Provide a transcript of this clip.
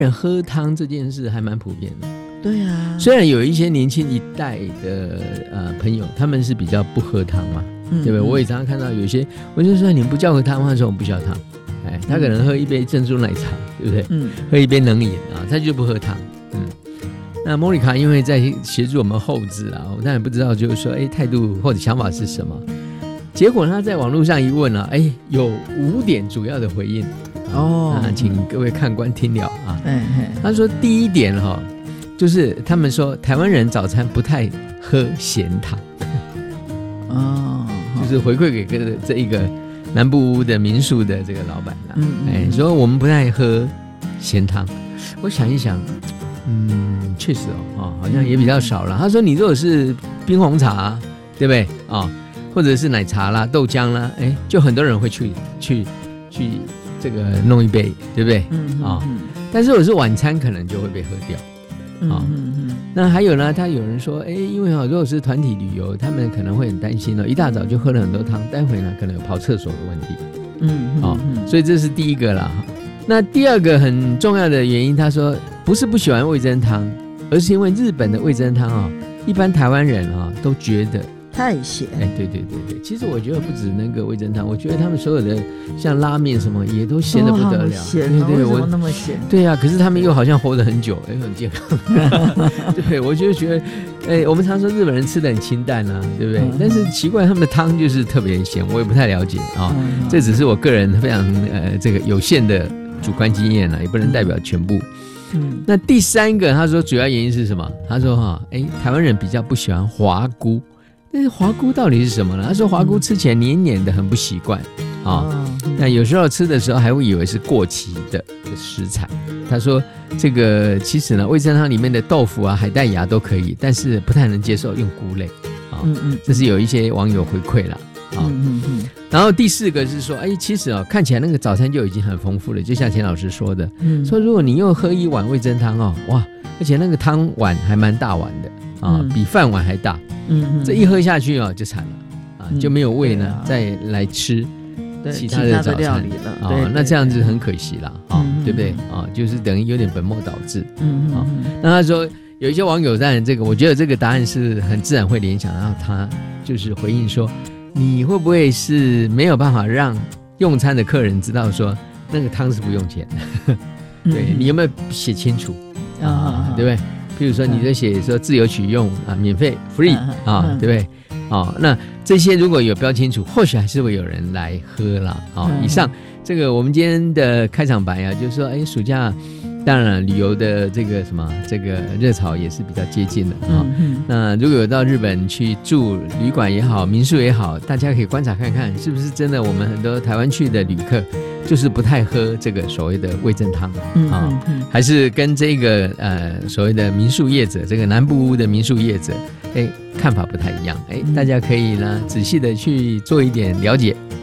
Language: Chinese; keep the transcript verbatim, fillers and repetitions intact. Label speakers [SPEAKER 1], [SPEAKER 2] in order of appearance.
[SPEAKER 1] 人喝汤这件事还蛮普遍的。
[SPEAKER 2] 对啊，
[SPEAKER 1] 虽然有一些年轻一代的呃朋友，他们是比较不喝汤嘛，嗯、对不对？我也常常看到有些，我就说你们不叫喝汤，他说我们不需要汤，哎，他可能喝一杯珍珠奶茶，对不对？嗯，喝一杯冷饮啊，他就不喝汤。嗯，那莫妮卡因为在协助我们后制啊，我当然不知道就是说，哎，态度或者想法是什么。结果他在网络上一问啊，哎，有五点主要的回应哦，那请各位看官听了啊。嗯、他说第一点哈、哦。就是他们说台湾人早餐不太喝咸汤，哦，就是回馈给这这一个南部屋的民宿的这个老板啦，嗯嗯哎，说我们不太喝咸汤。我想一想，嗯，确实哦，哦，好像也比较少了。他说你如果是冰红茶，对不对啊、哦，或者是奶茶啦、豆浆啦，哎，就很多人会去去去这个弄一杯，对不对？嗯啊、哦，但是我是晚餐可能就会被喝掉。啊、哦嗯嗯，那还有呢？他有人说，哎，因为啊，如果是团体旅游，他们可能会很担心哦，一大早就喝了很多汤，待会呢可能有跑厕所的问题。嗯，好、哦，所以这是第一个啦。那第二个很重要的原因，他说不是不喜欢味噌汤，而是因为日本的味噌汤啊，一般台湾人啊都觉得
[SPEAKER 2] 太咸。
[SPEAKER 1] 哎，对对对对，其实我觉得不止那个味噌汤，我觉得他们所有的像拉面什么也都咸得不得了。
[SPEAKER 2] 哦、咸、哦，对对，为什么那么咸？
[SPEAKER 1] 对呀、啊，可是他们又好像活得很久，也很健康。对，我就觉得，哎，我们常说日本人吃得很清淡啊，对不对？嗯、但是奇怪，他们的汤就是特别咸，我也不太了解啊、哦嗯。这只是我个人非常呃这个有限的主观经验了，也不能代表全部。嗯，那第三个，他说主要原因是什么？他说哈，哎，台湾人比较不喜欢滑菇。但是滑菇到底是什么呢？他说滑菇吃起来黏黏的，很不习惯啊。那、哦、有时候吃的时候还会以为是过期的食材。他说这个其实呢，味噌汤里面的豆腐啊、海带芽都可以，但是不太能接受用菇类啊。嗯嗯，这是有一些网友回馈了啊。嗯嗯嗯。然后第四个是说，哎，其实哦，看起来那个早餐就已经很丰富了，就像钱老师说的，嗯，说如果你又喝一碗味噌汤哦，哇，而且那个汤碗还蛮大碗的。啊、嗯，比饭碗还大，嗯，这一喝下去哦，就惨了啊、嗯，就没有胃呢、啊、再来吃其他的早餐了啊、哦，那这样子很可惜啦，啊、嗯，对不对啊？就是等于有点本末倒置，嗯啊、嗯。那他说有一些网友当然这个，我觉得这个答案是很自然会联想，然后他就是回应说，你会不会是没有办法让用餐的客人知道说那个汤是不用钱的？对、嗯、你有没有写清楚啊、嗯？对不对？比如说你在写说自由取用啊，免费 free 啊，对不对？啊，那这些如果有标清楚，或许还是会有人来喝啦。啊，以上这个我们今天的开场白啊，就是说，哎，暑假当然旅游的这个什么这个热潮也是比较接近的啊。那如果有到日本去住旅馆也好，民宿也好，大家可以观察看看，是不是真的我们很多台湾去的旅客。就是不太喝这个所谓的味噌汤啊、嗯嗯嗯，还是跟这个呃所谓的民宿业者，这个南部屋的民宿业者，哎看法不太一样，哎，大家可以呢仔细的去做一点了解